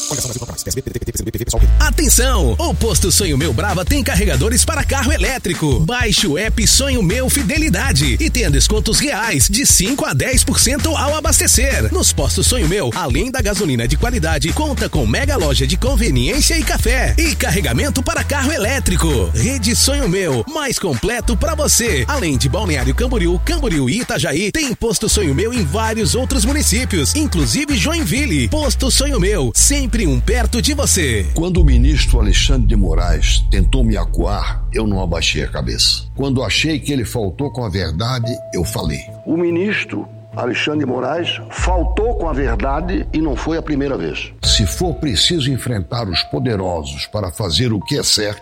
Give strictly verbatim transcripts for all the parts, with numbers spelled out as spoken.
Atenção! O Posto Sonho Meu Brava tem carregadores para carro elétrico. Baixe o app Sonho Meu Fidelidade e tenha descontos reais de cinco a dez por cento ao abastecer. Nos Postos Sonho Meu, além da gasolina de qualidade, conta com mega loja de conveniência e café e carregamento para carro elétrico. Rede Sonho Meu, mais completo para você. Além de Balneário Camboriú, Camboriú e Itajaí, tem Posto Sonho Meu em vários outros municípios, inclusive Joinville. Posto Sonho Meu, sempre um perto de você. Quando o ministro Alexandre de Moraes tentou me acuar, eu não abaixei a cabeça. Quando achei que ele faltou com a verdade, eu falei. O ministro Alexandre de Moraes faltou com a verdade e não foi a primeira vez. Se for preciso enfrentar os poderosos para fazer o que é certo,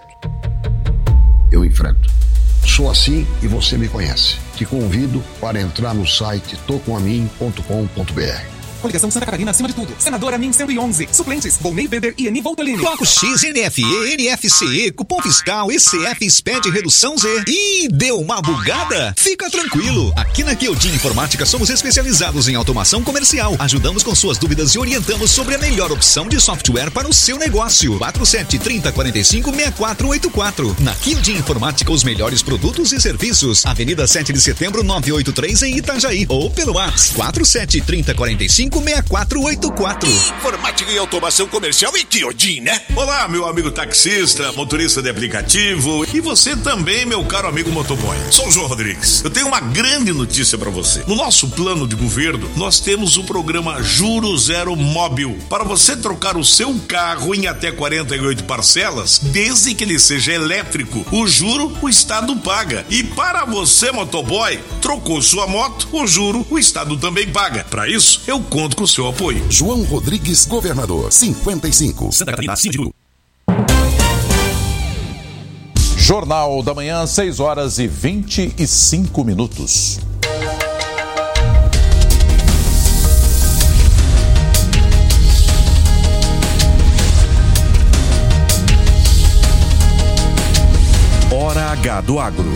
eu enfrento. Sou assim e você me conhece. Te convido para entrar no site tô com a mim ponto com ponto b r. Coligação Santa Catarina acima de tudo. Senadora Min cento e onze. Suplentes: Volney Weber e Ani Voltolini. Bloco X, N F E, N F C E, Cupom Fiscal, E C F, S P E D, Redução Z. Ih, deu uma bugada? Fica tranquilo. Aqui na Kyotin Informática somos especializados em automação comercial. Ajudamos com suas dúvidas e orientamos sobre a melhor opção de software para o seu negócio. quatro sete três zero quatro cinco seis quatro oito quatro. Na Kyotin Informática, os melhores produtos e serviços. Avenida sete de setembro, novecentos e oitenta e três em Itajaí. Ou pelo WhatsApp quatro sete três zero quatro cinco seis quatro oito quatro. Informática e automação comercial e Kyotin, né? Olá, meu amigo taxista, motorista de aplicativo e você também, meu caro amigo motoboy. Sou o João Rodrigues. Eu tenho uma grande notícia para você. No nosso plano de governo, nós temos o programa Juro Zero Móbil para você trocar o seu carro em até quarenta e oito parcelas, desde que ele seja elétrico. O juro, o Estado paga. E para você, motoboy, trocou sua moto, o juro, o Estado também paga. Para isso, eu conto com o seu apoio. João Rodrigues, governador, cinquenta e cinco. Santa Catarina, acima de tudo. Jornal da Manhã, seis horas e vinte e cinco minutos. Hora H do Agro.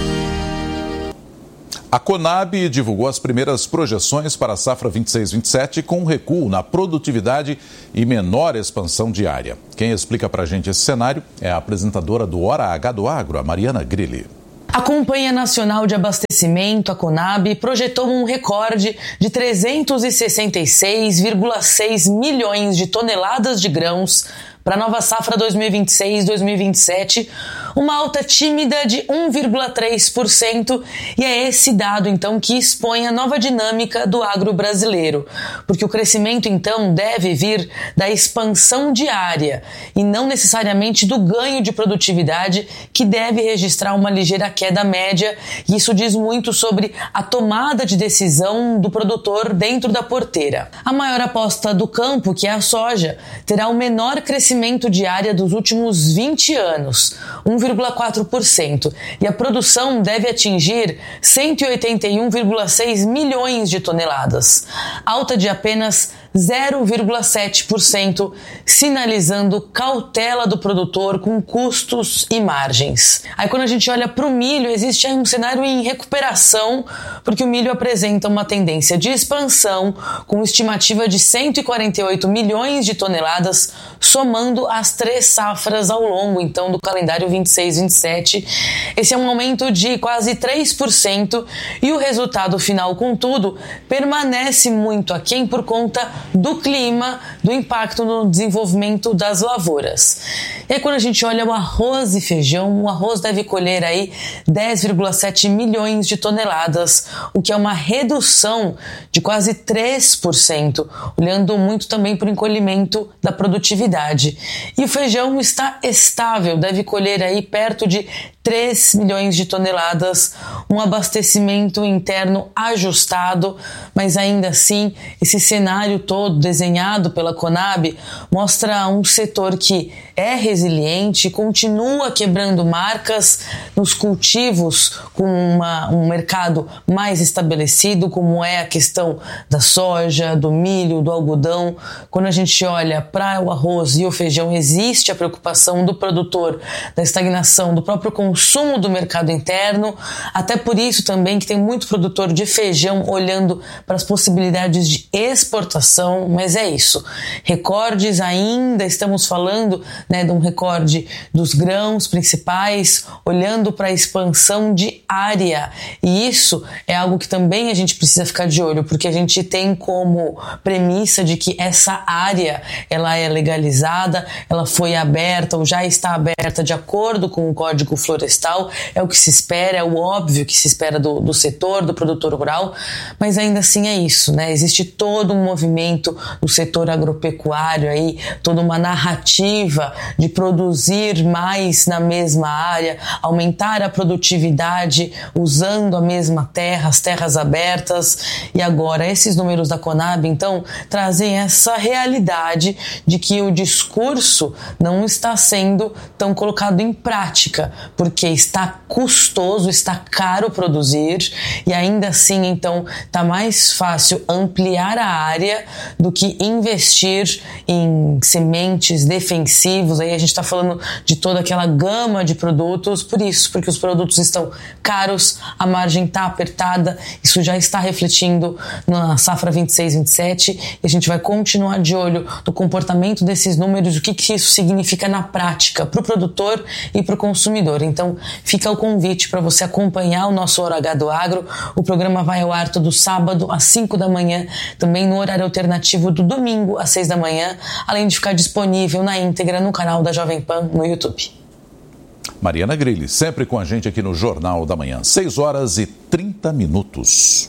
A Conab divulgou as primeiras projeções para a safra vinte e seis vinte e sete com um recuo na produtividade e menor expansão diária. Quem explica para a gente esse cenário é a apresentadora do Hora H do Agro, a Mariana Grilli. A Companhia Nacional de Abastecimento, a Conab, projetou um recorde de trezentos e sessenta e seis vírgula seis milhões de toneladas de grãos para a nova safra dois mil e vinte e seis dois mil e vinte e sete, uma alta tímida de um vírgula três por cento, e é esse dado, então, que expõe a nova dinâmica do agro brasileiro, porque o crescimento, então, deve vir da expansão diária e não necessariamente do ganho de produtividade, que deve registrar uma ligeira queda média, e isso diz muito sobre a tomada de decisão do produtor dentro da porteira. A maior aposta do campo, que é a soja, terá o menor crescimento diária dos últimos vinte anos, um vírgula quatro por cento, e a produção deve atingir cento e oitenta e um vírgula seis milhões de toneladas, alta de apenas zero vírgula sete por cento, sinalizando cautela do produtor com custos e margens. Aí quando a gente olha para o milho, existe aí um cenário em recuperação, porque o milho apresenta uma tendência de expansão, com estimativa de cento e quarenta e oito milhões de toneladas, somando as três safras ao longo, então, do calendário vinte e seis vinte e sete. Esse é um aumento de quase três por cento, e o resultado final, contudo, permanece muito aquém por conta do clima, do impacto no desenvolvimento das lavouras. E aí, quando a gente olha o arroz e feijão, o arroz deve colher aí dez vírgula sete milhões de toneladas, o que é uma redução de quase três por cento, olhando muito também para o encolhimento da produtividade. E o feijão está estável, deve colher aí perto de três milhões de toneladas, um abastecimento interno ajustado, mas ainda assim, esse cenário todo desenhado pela Conab mostra um setor que é resiliente, continua quebrando marcas nos cultivos com uma, um mercado mais estabelecido, como é a questão da soja, do milho, do algodão. Quando a gente olha para o arroz e o feijão, existe a preocupação do produtor da estagnação do próprio consumo do mercado interno, até por isso também que tem muito produtor de feijão olhando para as possibilidades de exportação, mas é isso. recordes ainda, estamos falando, né, de um recorde dos grãos principais, olhando para a expansão de área. E isso é algo que também a gente precisa ficar de olho, porque a gente tem como premissa de que essa área ela é legalizada, ela foi aberta ou já está aberta de acordo com o Código Florestal, é o que se espera, é o óbvio que se espera do, do setor, do produtor rural, mas ainda assim é isso, né? Existe todo um movimento do setor agropecuário aí, toda uma narrativa de produzir mais na mesma área, aumentar a produtividade usando a mesma terra, as terras abertas, e agora esses números da Conab, então, trazem essa realidade de que o discurso não está sendo tão colocado em prática, porque está custoso, está caro produzir, e ainda assim, então, está mais fácil ampliar a área do que investir em sementes defensivos. Aí a gente está falando de toda aquela gama de produtos, por isso, porque os produtos estão caros, a margem está apertada, isso já está refletindo na safra vinte e seis vinte e sete, e a gente vai continuar de olho no comportamento desses números, o que, que isso significa na prática para o produtor e para o consumidor. Então fica o convite para você acompanhar o nosso Hora H do Agro. O programa vai ao ar todo sábado às cinco da manhã, também no horário alternativo do domingo às seis da manhã, além de ficar disponível na íntegra no canal da Jovem Pan no YouTube. Mariana Grilli, sempre com a gente aqui no Jornal da Manhã, seis horas e trinta minutos.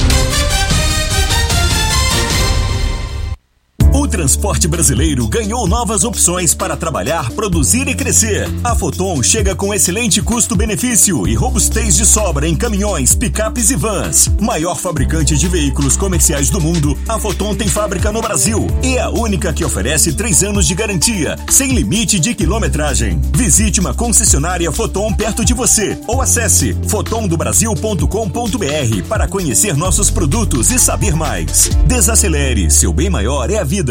O transporte brasileiro ganhou novas opções para trabalhar, produzir e crescer. A Foton chega com excelente custo-benefício e robustez de sobra em caminhões, picapes e vans. Maior fabricante de veículos comerciais do mundo, a Foton tem fábrica no Brasil e é a única que oferece três anos de garantia, sem limite de quilometragem. Visite uma concessionária Foton perto de você ou acesse foton do brasil ponto com ponto b r para conhecer nossos produtos e saber mais. Desacelere, seu bem maior é a vida.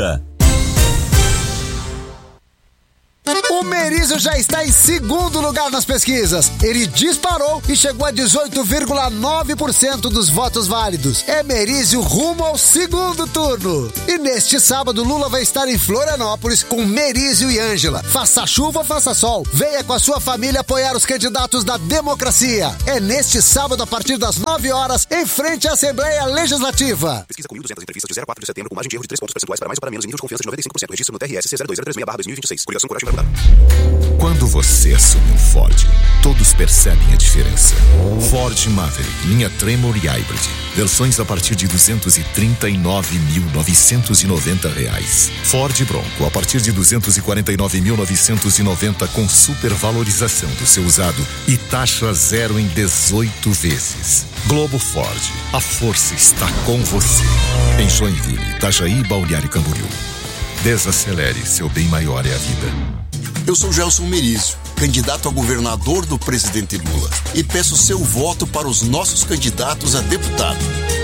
O Merizio já está em segundo lugar nas pesquisas. Ele disparou e chegou a dezoito vírgula nove por cento dos votos válidos. É Merizio rumo ao segundo turno. E neste sábado, Lula vai estar em Florianópolis com Merizio e Ângela. Faça chuva ou faça sol, venha com a sua família apoiar os candidatos da democracia. É neste sábado, a partir das nove horas, em frente à Assembleia Legislativa. Pesquisa com mil e duzentas entrevistas de zero a quatro de setembro, com margem de erro de três pontos percentuais para mais ou para menos, nível de confiança de noventa e cinco por cento. Registro no T R S C zero dois zero três seis barra dois mil e vinte e seis. Coligação Coragem vai mudar. Quando você assume um Ford, todos percebem a diferença. Ford Maverick, linha Tremor e Hybrid. Versões a partir de duzentos e trinta e nove mil novecentos e noventa reais. Ford Bronco, a partir de duzentos e quarenta e nove mil novecentos e noventa com supervalorização do seu usado e taxa zero em dezoito vezes. Globo Ford, a força está com você. Em Joinville, Itajaí e Balneário Camboriú. Desacelere, seu bem maior é a vida. Eu sou Gelson Merizio, candidato a governador do presidente Lula, e peço seu voto para os nossos candidatos a deputado.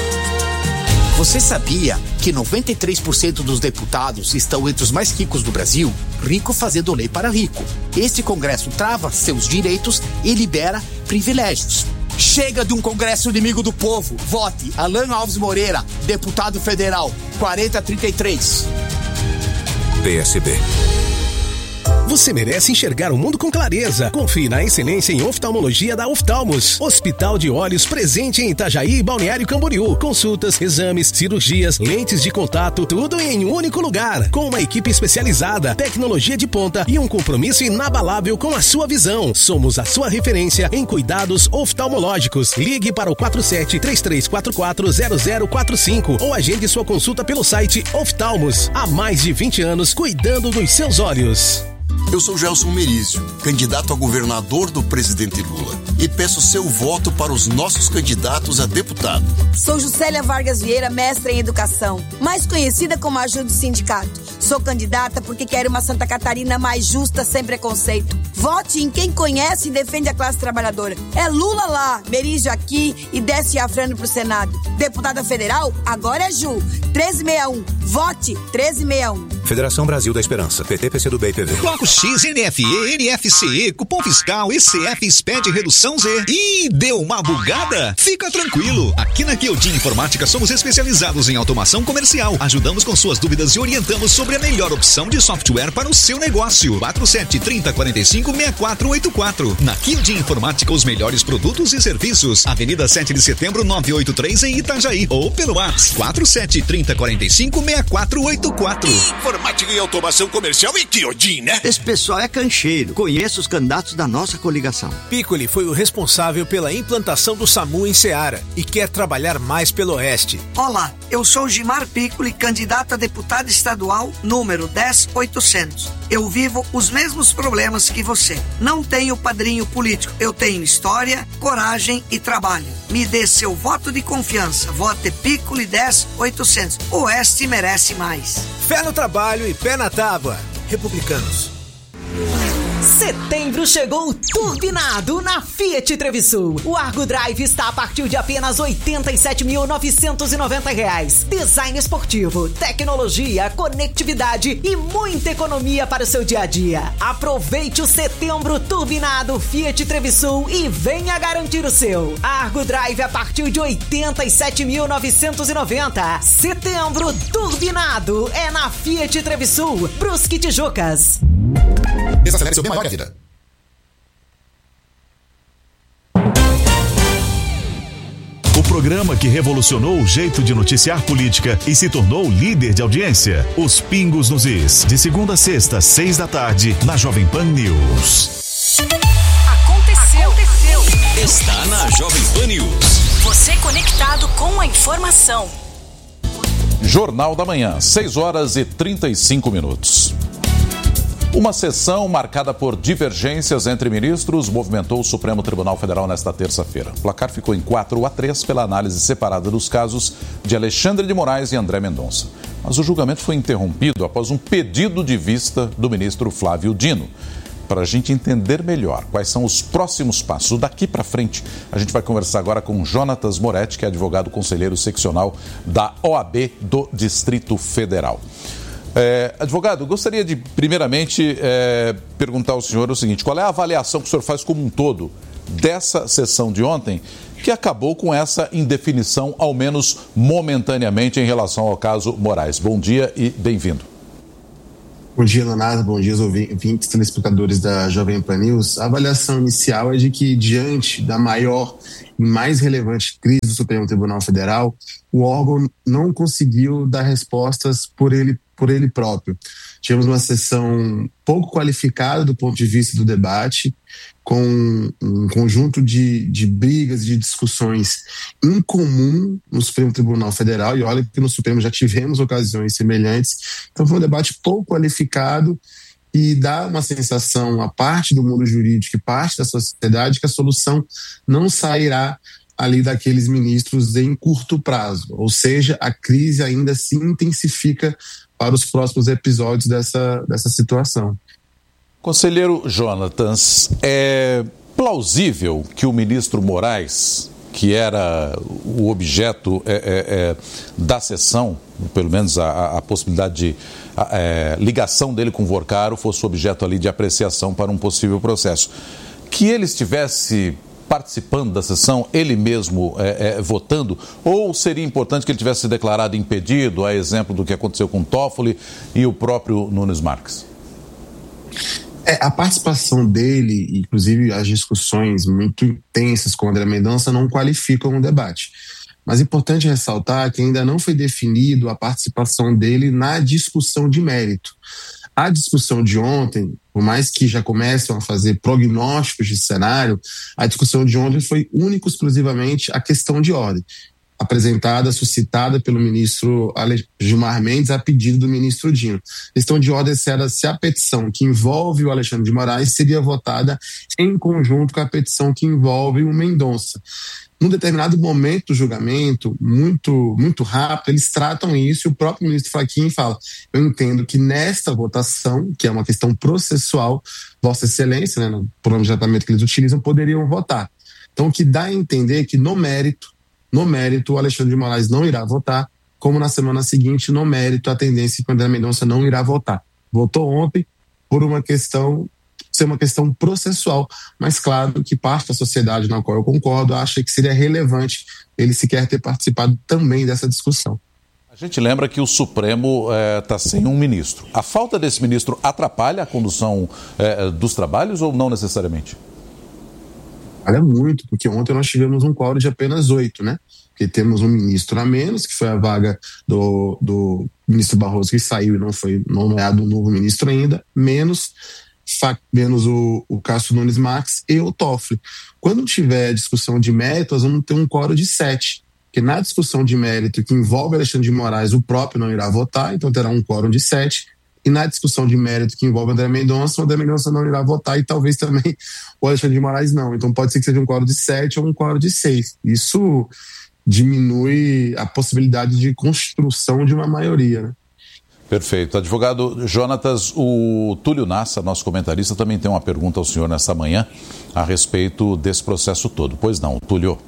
Você sabia que noventa e três por cento dos deputados estão entre os mais ricos do Brasil? Rico fazendo lei para rico. Este Congresso trava seus direitos e libera privilégios. Chega de um Congresso inimigo do povo. Vote Alan Alves Moreira, deputado federal, quarenta trinta e três. P S B. Você merece enxergar o mundo com clareza. Confie na excelência em oftalmologia da Oftalmos. Hospital de Olhos presente em Itajaí e Balneário Camboriú. Consultas, exames, cirurgias, lentes de contato, tudo em um único lugar. Com uma equipe especializada, tecnologia de ponta e um compromisso inabalável com a sua visão. Somos a sua referência em cuidados oftalmológicos. Ligue para o quatro sete três três quatro quatro zero zero quatro cinco ou agende sua consulta pelo site Oftalmos. Há mais de vinte anos cuidando dos seus olhos. Eu sou Gelson Merizio, candidato a governador do presidente Lula, e peço seu voto para os nossos candidatos a deputado. Sou Juscelia Vargas Vieira, mestra em educação, mais conhecida como Ajuda o Sindicato. Sou candidata porque quero uma Santa Catarina mais justa, sem preconceito. Vote em quem conhece e defende a classe trabalhadora. É Lula lá, Merizio aqui e desce Afrano pro Senado. Deputada federal, agora é Ju. treze sessenta e um, Vote treze sessenta e um. Federação Brasil da Esperança, P T, P C do B e P V. Bloco X, N F E, N F C E, Cupom Fiscal, E C F, S P E D, Redução Z. Ih, deu uma bugada? Fica tranquilo. Aqui na Quiodim Informática somos especializados em automação comercial. Ajudamos com suas dúvidas e orientamos sobre a melhor opção de software para o seu negócio. quatro sete três zero quatro cinco seis quatro oito quatro. Na Quiodim Informática, os melhores produtos e serviços. Avenida sete de setembro, novecentos e oitenta e três em Itajaí. Ou pelo WhatsApp quatro sete três zero quatro cinco seis quatro oito quatro. Informática e automação comercial e Quiodim, né? Esse pessoal é cancheiro. Conheço os candidatos da nossa coligação. Piccoli foi o responsável pela implantação do SAMU em Ceará e quer trabalhar mais pelo Oeste. Olá, eu sou Gimar Piccoli, candidato a deputado estadual número dez mil e oitocentos. Eu vivo os mesmos problemas que você. Não tenho padrinho político. Eu tenho história, coragem e trabalho. Me dê seu voto de confiança. Vote Piccoli dez mil e oitocentos. O Oeste merece mais. Fé no trabalho e pé na tábua. Republicanos. Setembro chegou turbinado na Fiat Trevisul. O Argo Drive está a partir de apenas oitenta e sete mil novecentos e noventa reais. Design esportivo, tecnologia, conectividade e muita economia para o seu dia a dia. Aproveite o setembro turbinado Fiat Trevisul e venha garantir o seu. Argo Drive a partir de oitenta e sete mil novecentos e noventa. Setembro turbinado é na Fiat Trevisul, Brusque Tijucas. Desacelere seu bem maior que a vida. O programa que revolucionou o jeito de noticiar política e se tornou líder de audiência. Os Pingos nos Is. De segunda a sexta, seis da tarde, na Jovem Pan News. Aconteceu. Aconteceu. Está na Jovem Pan News. Você conectado com a informação. Jornal da Manhã, seis horas e trinta e cinco minutos. Uma sessão marcada por divergências entre ministros movimentou o Supremo Tribunal Federal nesta terça-feira. O placar ficou em quatro a três pela análise separada dos casos de Alexandre de Moraes e André Mendonça. Mas o julgamento foi interrompido após um pedido de vista do ministro Flávio Dino. Para a gente entender melhor quais são os próximos passos daqui para frente, a gente vai conversar agora com Jonatas Moretti, que é advogado conselheiro seccional da O A B do Distrito Federal. É, advogado, gostaria de, primeiramente, é, perguntar ao senhor o seguinte: qual é a avaliação que o senhor faz como um todo dessa sessão de ontem, que acabou com essa indefinição, ao menos momentaneamente, em relação ao caso Moraes? Bom dia e bem-vindo. Bom dia, Leonardo. Bom dia, ouvintes telespectadores da Jovem Pan News. A avaliação inicial é de que, diante da maior e mais relevante crise do Supremo Tribunal Federal, o órgão não conseguiu dar respostas por ele por ele próprio. Tivemos uma sessão pouco qualificada do ponto de vista do debate, com um conjunto de, de brigas e de discussões incomum no Supremo Tribunal Federal, e olha que no Supremo já tivemos ocasiões semelhantes. Então foi um debate pouco qualificado e dá uma sensação a parte do mundo jurídico e parte da sociedade que a solução não sairá ali daqueles ministros em curto prazo, ou seja, a crise ainda se intensifica para os próximos episódios dessa, dessa situação. Conselheiro Jonatas, é plausível que o ministro Moraes, que era o objeto é, é, é, da sessão, pelo menos a, a possibilidade de a, é, ligação dele com o Vorcaro, fosse objeto ali de apreciação para um possível processo, que ele estivesse participando da sessão, ele mesmo é, é, votando, ou seria importante que ele tivesse se declarado impedido, a exemplo do que aconteceu com o Toffoli e o próprio Nunes Marques? É, a participação dele, inclusive as discussões muito intensas com o André Mendonça, não qualificam o debate. Mas é importante ressaltar que ainda não foi definido a participação dele na discussão de mérito. A discussão de ontem, por mais que já comecem a fazer prognósticos de cenário, a discussão de ontem foi única e exclusivamente a questão de ordem, apresentada, suscitada pelo ministro Gilmar Mendes a pedido do ministro Dino. A questão de ordem era se a petição que envolve o Alexandre de Moraes seria votada em conjunto com a petição que envolve o Mendonça. Num determinado momento do julgamento, muito, muito rápido, eles tratam isso e o próprio ministro Fachin fala: eu entendo que nesta votação, que é uma questão processual, Vossa Excelência, né, no programa de tratamento que eles utilizam, poderiam votar. Então, o que dá a entender é que no mérito, no mérito, o Alexandre de Moraes não irá votar, como na semana seguinte, no mérito, a tendência é que o André Mendonça não irá votar. Votou ontem por uma questão, ser uma questão processual, mas claro que parte da sociedade na qual eu concordo acha que seria relevante ele sequer ter participado também dessa discussão. A gente lembra que o Supremo está é, sem um ministro. A falta desse ministro atrapalha a condução é, dos trabalhos ou não necessariamente? Atrapalha muito, porque ontem nós tivemos um quórum de apenas oito, né? Porque temos um ministro a menos, que foi a vaga do, do ministro Barroso, que saiu e não foi nomeado um novo ministro ainda, menos, menos o, o Cássio Nunes Marques e o Toffoli. Quando tiver discussão de mérito, nós vamos ter um quórum de sete. Porque na discussão de mérito que envolve Alexandre de Moraes, o próprio não irá votar, então terá um quórum de sete. E na discussão de mérito que envolve André Mendonça, o André Mendonça não irá votar e talvez também o Alexandre de Moraes não. Então pode ser que seja um quórum de sete ou um quórum de seis. Isso diminui a possibilidade de construção de uma maioria, né? Perfeito. Advogado Jonatas, o Túlio Nassa, nosso comentarista, também tem uma pergunta ao senhor nessa manhã a respeito desse processo todo. Pois não, Túlio.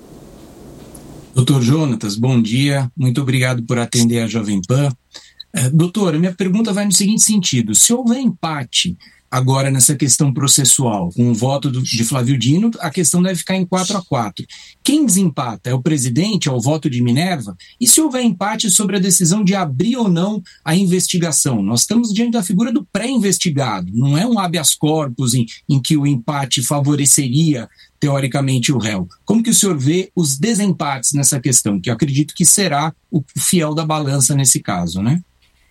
Doutor Jonatas, bom dia. Muito obrigado por atender a Jovem Pan. Uh, doutor, minha pergunta vai no seguinte sentido. Se houver empate agora nessa questão processual, com o voto do, de Flávio Dino, a questão deve ficar em quatro a quatro. Quem desempata? É o presidente, é o voto de Minerva? E se houver empate sobre a decisão de abrir ou não a investigação? Nós estamos diante da figura do pré-investigado, não é um habeas corpus em, em que o empate favoreceria, teoricamente, o réu. Como que o senhor vê os desempates nessa questão, que eu acredito que será o fiel da balança nesse caso, né?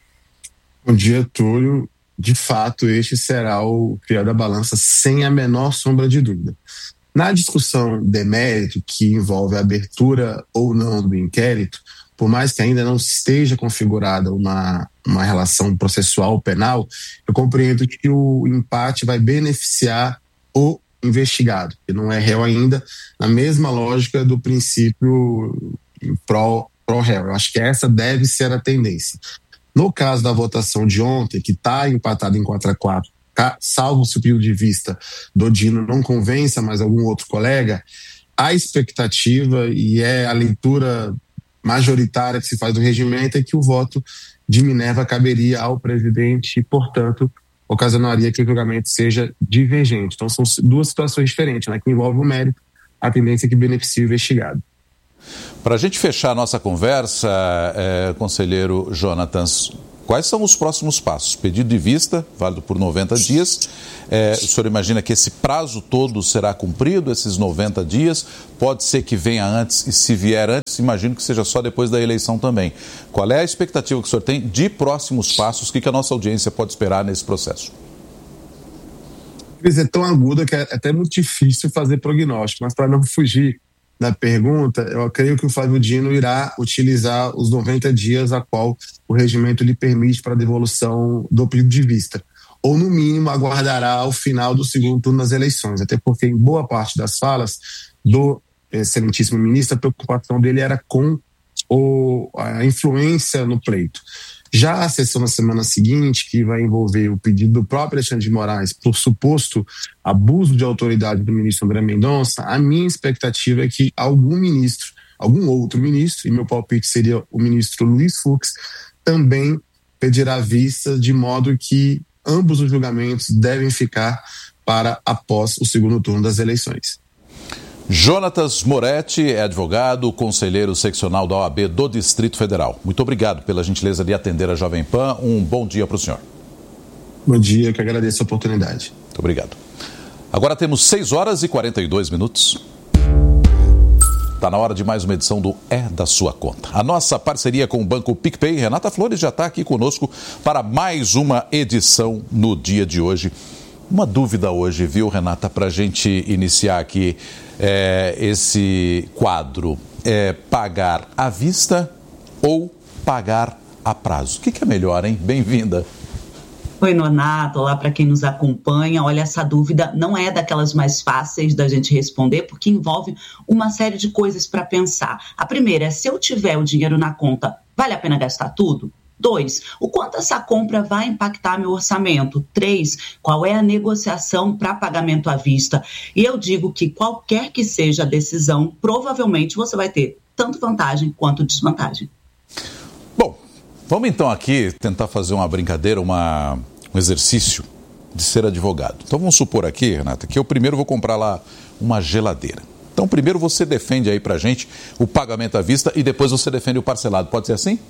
Bom dia, Túlio. De fato, este será o fiel da balança, sem a menor sombra de dúvida. Na discussão de mérito, que envolve a abertura ou não do inquérito, por mais que ainda não esteja configurada uma, uma relação processual penal, eu compreendo que o empate vai beneficiar o investigado, que não é réu ainda, na mesma lógica do princípio pró, pró-réu. Eu acho que essa deve ser a tendência. No caso da votação de ontem, que está empatado em quatro a quatro, salvo se o período de vista do Dino não convença mais algum outro colega, a expectativa, e é a leitura majoritária que se faz do regimento, é que o voto de Minerva caberia ao presidente e, portanto, ocasionaria que o julgamento seja divergente. Então são duas situações diferentes, né? Que envolve o mérito, a tendência é que beneficie o investigado. Para a gente fechar a nossa conversa, é, conselheiro Jonatas, quais são os próximos passos? Pedido de vista, válido por noventa dias. É, o senhor imagina que esse prazo todo será cumprido, esses noventa dias? Pode ser que venha antes, e se vier antes, imagino que seja só depois da eleição também. Qual é a expectativa que o senhor tem de próximos passos? O que, que a nossa audiência pode esperar nesse processo? É tão aguda que é até muito difícil fazer prognóstico, mas para não fugir da pergunta, eu creio que o Flávio Dino irá utilizar os noventa dias a qual o regimento lhe permite para a devolução do pedido de vista. Ou, no mínimo, aguardará ao final do segundo turno das eleições, até porque em boa parte das falas do excelentíssimo ministro, a preocupação dele era com o, a influência no pleito. Já a sessão na semana seguinte, que vai envolver o pedido do próprio Alexandre de Moraes por suposto abuso de autoridade do ministro André Mendonça, a minha expectativa é que algum ministro, algum outro ministro, e meu palpite seria o ministro Luiz Fux, também pedirá vista, de modo que ambos os julgamentos devem ficar para após o segundo turno das eleições. Jonatas Moretti é advogado, conselheiro seccional da O A B do Distrito Federal. Muito obrigado pela gentileza de atender a Jovem Pan. Um bom dia para o senhor. Bom dia, que agradeço a oportunidade. Muito obrigado. Agora temos seis horas e quarenta e dois minutos. Está na hora de mais uma edição do É da Sua Conta. A nossa parceria com o Banco PicPay, Renata Flores, já está aqui conosco para mais uma edição no dia de hoje. Uma dúvida hoje, viu, Renata, para a gente iniciar aqui é, esse quadro. É pagar à vista ou pagar a prazo? O que, que é melhor, hein? Bem-vinda. Oi, Nonato, olá para quem nos acompanha. Olha, essa dúvida não é daquelas mais fáceis da gente responder, porque envolve uma série de coisas para pensar. A primeira é, se eu tiver o dinheiro na conta, vale a pena gastar tudo? Dois, o quanto essa compra vai impactar meu orçamento? Três, qual é a negociação para pagamento à vista? E eu digo que qualquer que seja a decisão, provavelmente você vai ter tanto vantagem quanto desvantagem. Vamos então aqui tentar fazer uma brincadeira, uma, um exercício de ser advogado. Então vamos supor aqui, Renata, que eu primeiro vou comprar lá uma geladeira. Então primeiro você defende aí pra gente o pagamento à vista e depois você defende o parcelado. Pode ser assim?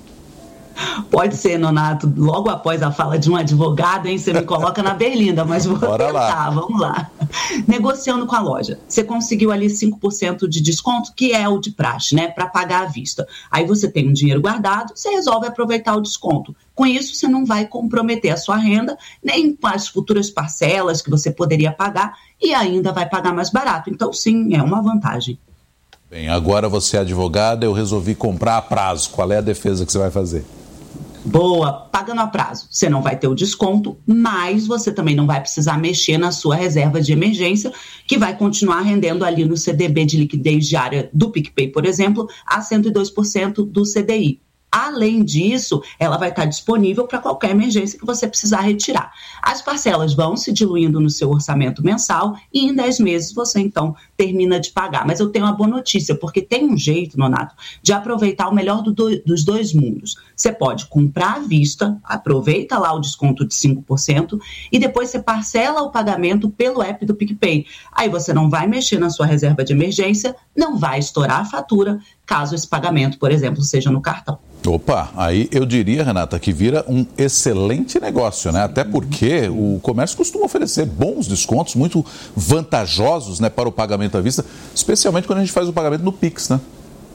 Pode ser, Nonato. Logo após a fala de um advogado, hein, você me coloca na berlinda, mas vou Bora tentar, lá. Vamos lá. Negociando com a loja, você conseguiu ali cinco por cento de desconto, que é o de praxe, né, para pagar à vista. Aí você tem um dinheiro guardado, você resolve aproveitar o desconto. Com isso, você não vai comprometer a sua renda, nem com as futuras parcelas que você poderia pagar e ainda vai pagar mais barato. Então, sim, é uma vantagem. Bem, agora você é advogada, eu resolvi comprar a prazo. Qual é a defesa que você vai fazer? Boa, pagando a prazo, você não vai ter o desconto, mas você também não vai precisar mexer na sua reserva de emergência, que vai continuar rendendo ali no C D B de liquidez diária do PicPay, por exemplo, a cento e dois por cento do C D I. Além disso, ela vai estar disponível para qualquer emergência que você precisar retirar. As parcelas vão se diluindo no seu orçamento mensal e em dez meses você, então, termina de pagar. Mas eu tenho uma boa notícia, porque tem um jeito, Nonato, de aproveitar o melhor do do, dos dois mundos. Você pode comprar à vista, aproveita lá o desconto de cinco por cento e depois você parcela o pagamento pelo app do PicPay. Aí você não vai mexer na sua reserva de emergência, não vai estourar a fatura, caso esse pagamento, por exemplo, seja no cartão. Opa, aí eu diria, Renata, que vira um excelente negócio, né? Até porque o comércio costuma oferecer bons descontos, muito vantajosos, né, para o pagamento à vista, especialmente quando a gente faz o pagamento no Pix, né?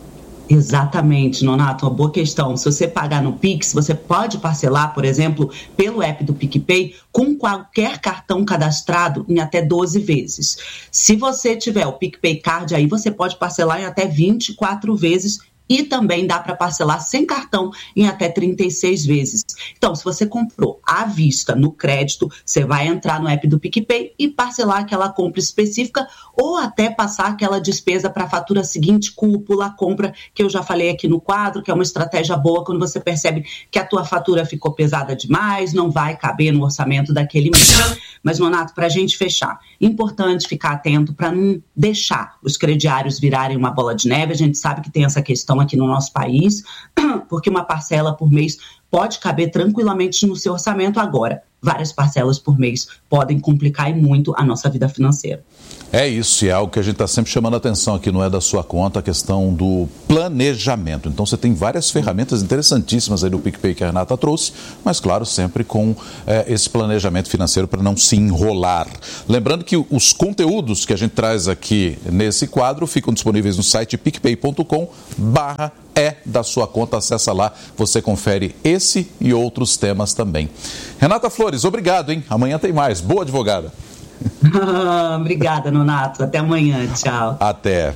Exatamente, Nonato, uma boa questão. Se você pagar no Pix, você pode parcelar, por exemplo, pelo app do PicPay com qualquer cartão cadastrado em até doze vezes. Se você tiver o PicPay Card, aí você pode parcelar em até vinte e quatro vezes. E também dá para parcelar sem cartão em até trinta e seis vezes. Então, se você comprou à vista no crédito, você vai entrar no app do PicPay e parcelar aquela compra específica ou até passar aquela despesa para a fatura seguinte com o Pula Compra, que eu já falei aqui no quadro, que é uma estratégia boa quando você percebe que a tua fatura ficou pesada demais, não vai caber no orçamento daquele mês. Mas, Nonato, para a gente fechar, importante ficar atento para não deixar os crediários virarem uma bola de neve. A gente sabe que tem essa questão aqui no nosso país, porque uma parcela por mês pode caber tranquilamente no seu orçamento. Agora, várias parcelas por mês podem complicar e muito a nossa vida financeira. É isso, e é algo que a gente está sempre chamando a atenção aqui, não é da sua conta, a questão do planejamento. Então você tem várias ferramentas interessantíssimas aí do PicPay que a Renata trouxe, mas claro, sempre com é, esse planejamento financeiro para não se enrolar. Lembrando que os conteúdos que a gente traz aqui nesse quadro ficam disponíveis no site picpay ponto com barra é da sua conta, acessa lá, você confere esse e outros temas também. Renata Flores, obrigado, hein? Amanhã tem mais. Boa advogada. Obrigada, Nonato. Até amanhã. Tchau. Até.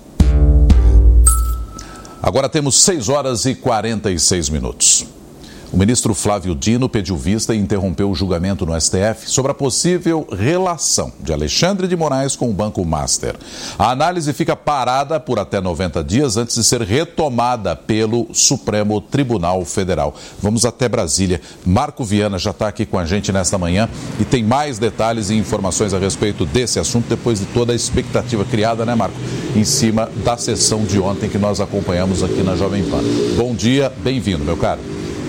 Agora temos seis horas e quarenta e seis minutos. O ministro Flávio Dino pediu vista e interrompeu o julgamento no S T F sobre a possível relação de Alexandre de Moraes com o Banco Master. A análise fica parada por até noventa dias antes de ser retomada pelo Supremo Tribunal Federal. Vamos até Brasília. Marco Viana já está aqui com a gente nesta manhã e tem mais detalhes e informações a respeito desse assunto depois de toda a expectativa criada, né, Marco? Em cima da sessão de ontem que nós acompanhamos aqui na Jovem Pan. Bom dia, bem-vindo, meu caro.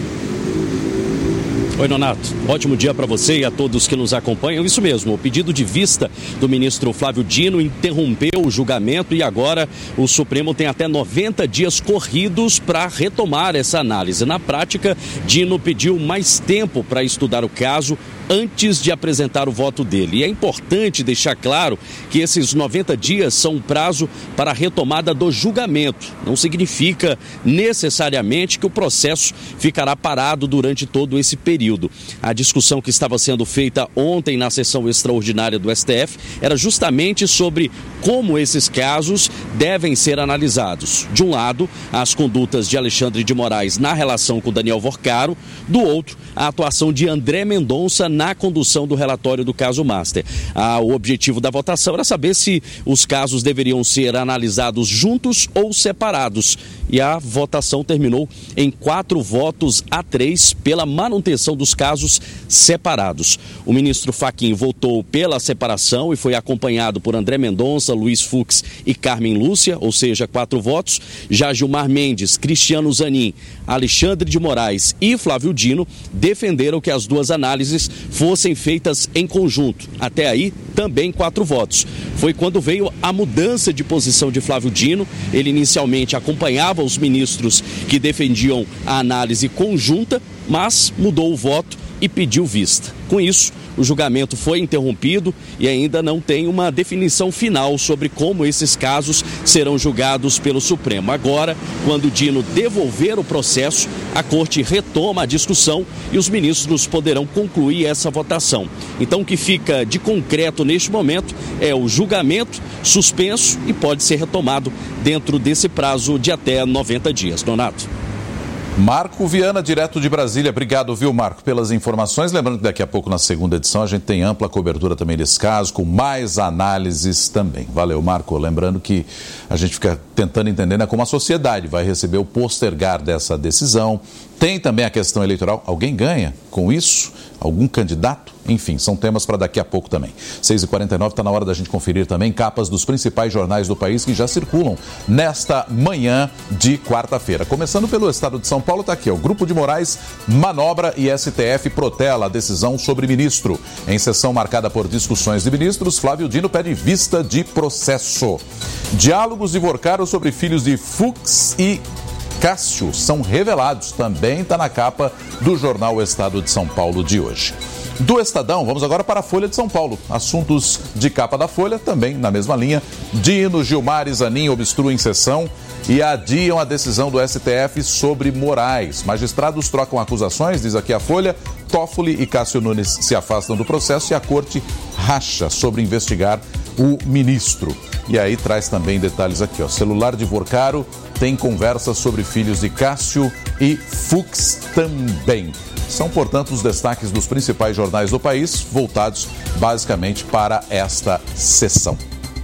Oi, Nonato. Ótimo dia para você e a todos que nos acompanham. Isso mesmo, o pedido de vista do ministro Flávio Dino interrompeu o julgamento e agora o Supremo tem até noventa dias corridos para retomar essa análise. Na prática, Dino pediu mais tempo para estudar o caso antes de apresentar o voto dele. E é importante deixar claro que esses noventa dias são um prazo para a retomada do julgamento. Não significa necessariamente que o processo ficará parado durante todo esse período. A discussão que estava sendo feita ontem na sessão extraordinária do S T F era justamente sobre como esses casos devem ser analisados. De um lado, as condutas de Alexandre de Moraes na relação com Daniel Vorcaro, do outro, a atuação de André Mendonça na condução do relatório do caso Master. Ah, o objetivo da votação era saber se os casos deveriam ser analisados juntos ou separados. E a votação terminou em quatro votos a três pela manutenção dos casos separados. O ministro Fachin votou pela separação e foi acompanhado por André Mendonça, Luiz Fux e Carmen Lúcia, ou seja, quatro votos. Já Gilmar Mendes, Cristiano Zanin, Alexandre de Moraes e Flávio Dino defenderam que as duas análises fossem feitas em conjunto. Até aí, também quatro votos. Foi quando veio a mudança de posição de Flávio Dino. Ele inicialmente acompanhava os ministros que defendiam a análise conjunta, mas mudou o voto e pediu vista. Com isso, o julgamento foi interrompido e ainda não tem uma definição final sobre como esses casos serão julgados pelo Supremo. Agora, quando Dino devolver o processo, a Corte retoma a discussão e os ministros poderão concluir essa votação. Então, o que fica de concreto neste momento é o julgamento suspenso e pode ser retomado dentro desse prazo de até noventa dias. Donato. Marco Viana, direto de Brasília. Obrigado, viu, Marco, pelas informações. Lembrando que daqui a pouco, na segunda edição, a gente tem ampla cobertura também desse caso, com mais análises também. Valeu, Marco. Lembrando que a gente fica tentando entender, né, como a sociedade vai receber o postergar dessa decisão. Tem também a questão eleitoral. Alguém ganha com isso? Algum candidato? Enfim, são temas para daqui a pouco também. seis e quarenta e nove, está na hora da gente conferir também capas dos principais jornais do país que já circulam nesta manhã de quarta-feira. Começando pelo estado de São Paulo, está aqui, ó, o Grupo de Moraes manobra e S T F protela a decisão sobre ministro. Em sessão marcada por discussões de ministros, Flávio Dino pede vista de processo. Diálogos de Vorcaro sobre filhos de Fux e Cássio são revelados. Também está na capa do jornal O Estado de São Paulo de hoje. Do Estadão, vamos agora para a Folha de São Paulo. Assuntos de capa da Folha, também na mesma linha. Dino, Gilmar e Zanin obstruem sessão e adiam a decisão do S T F sobre Moraes. Magistrados trocam acusações, diz aqui a Folha. Toffoli e Cássio Nunes se afastam do processo e a Corte racha sobre investigar o ministro. E aí traz também detalhes aqui, ó. Celular de Vorcaro tem conversas sobre filhos de Cássio e Fux também. São, portanto, os destaques dos principais jornais do país, voltados basicamente para esta sessão.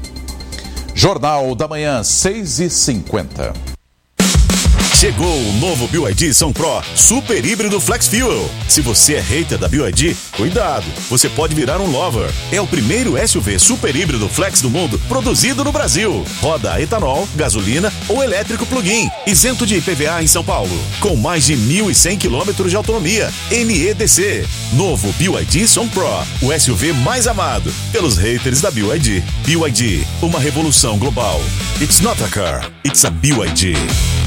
Jornal da Manhã, seis e cinquenta. Chegou o novo B Y D São Pro Super Híbrido Flex Fuel. Se você é hater da B Y D, cuidado, você pode virar um lover. É o primeiro S U V super híbrido flex do mundo produzido no Brasil. Roda a etanol, gasolina ou elétrico plug-in. Isento de I P V A em São Paulo. Com mais de mil e cem quilômetros de autonomia. N E D C. Novo B Y D São Pro. O S U V mais amado pelos haters da B Y D. B Y D. Uma revolução global. It's not a car, it's a B Y D.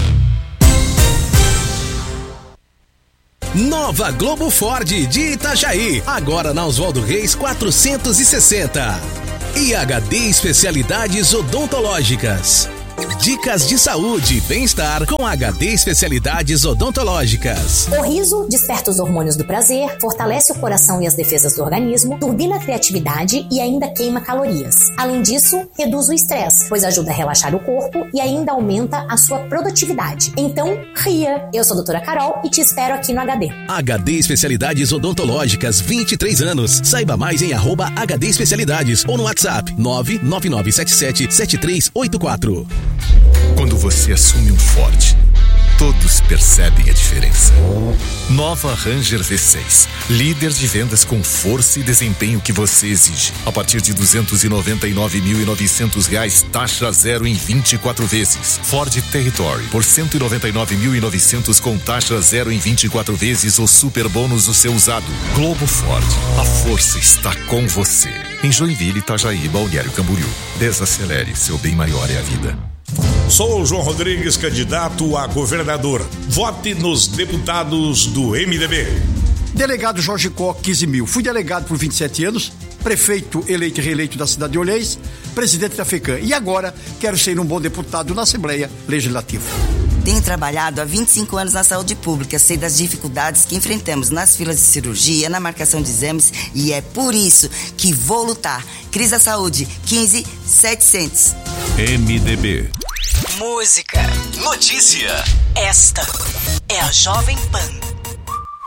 Nova Globo Ford de Itajaí, agora na Oswaldo Reis quatrocentos e sessenta. E H D Especialidades Odontológicas. Dicas de saúde e bem-estar com H D Especialidades Odontológicas. O riso desperta os hormônios do prazer, fortalece o coração e as defesas do organismo, turbina a criatividade e ainda queima calorias. Além disso, reduz o estresse, pois ajuda a relaxar o corpo e ainda aumenta a sua produtividade. Então, ria! Eu sou a doutora Carol e te espero aqui no H D. H D Especialidades Odontológicas, vinte e três anos. Saiba mais em arroba H D Especialidades ou no WhatsApp nove nove nove sete sete sete três oito quatro. Quando você assume um Ford, todos percebem a diferença. Nova Ranger V seis, líder de vendas com força e desempenho que você exige. A partir de duzentos e noventa e nove mil e novecentos reais, taxa zero em vinte e quatro vezes. Ford Territory por cento e noventa e nove mil e novecentos com taxa zero em vinte e quatro vezes ou super bônus do seu usado. Globo Ford, a força está com você. Em Joinville, Itajaí, Balneário Camboriú. Desacelere, seu bem maior é a vida. Sou o João Rodrigues, candidato a governador. Vote nos deputados do M D B. Delegado Jorge Koch, quinze mil. Fui delegado por vinte e sete anos, prefeito eleito e reeleito da cidade de Olhês, presidente da FECAM. E agora quero ser um bom deputado na Assembleia Legislativa. Tenho trabalhado há vinte e cinco anos na saúde pública, sei das dificuldades que enfrentamos nas filas de cirurgia, na marcação de exames e é por isso que vou lutar. Cris da Saúde, quinze mil setecentos. M D B. Música. Notícia. Esta é a Jovem Pan.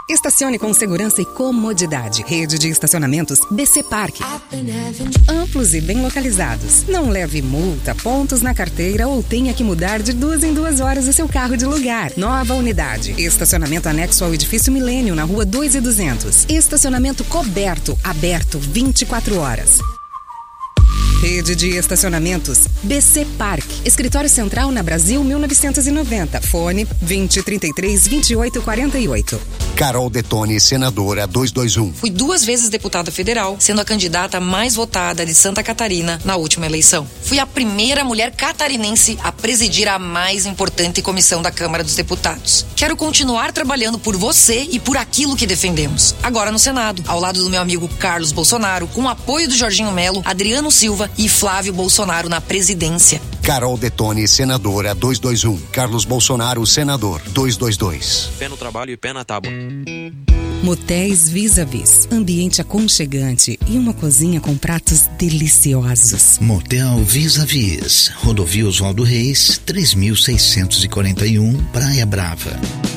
Estacione com segurança e comodidade. Rede de estacionamentos B C Park. Amplos e bem localizados. Não leve multa, pontos na carteira ou tenha que mudar de duas em duas horas o seu carro de lugar. Nova unidade. Estacionamento anexo ao edifício Milênio, na rua dois e duzentos. Estacionamento coberto, aberto vinte e quatro horas. Rede de estacionamentos B C Park. Escritório Central na Brasil mil novecentos e noventa. Fone vinte, trinta e três, vinte e oito, quarenta e oito. Carol Detoni, senadora duzentos e vinte e um. Fui duas vezes deputada federal, sendo a candidata mais votada de Santa Catarina na última eleição. Fui a primeira mulher catarinense a presidir a mais importante comissão da Câmara dos Deputados. Quero continuar trabalhando por você e por aquilo que defendemos. Agora no Senado, ao lado do meu amigo Carlos Bolsonaro, com o apoio do Jorginho Melo, Adriano Silva e Flávio Bolsonaro na presidência. Carol Detoni, senadora duzentos e vinte e um. Carlos Bolsonaro, senador duzentos e vinte e dois. Pé no trabalho e pé na tábua. Motéis Vis-a-Vis. Ambiente aconchegante e uma cozinha com pratos deliciosos. Motel Vis-a-Vis. Rodovia Oswaldo Reis, três mil seiscentos e quarenta e um, Praia Brava.